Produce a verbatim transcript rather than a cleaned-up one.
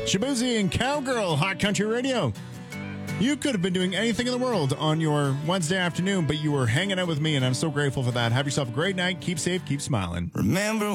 Shabuzi and Cowgirl, Hot Country Radio. You could have been doing anything in the world on your Wednesday afternoon, but you were hanging out with me, and I'm so grateful for that. Have yourself a great night. Keep safe. Keep smiling. Remember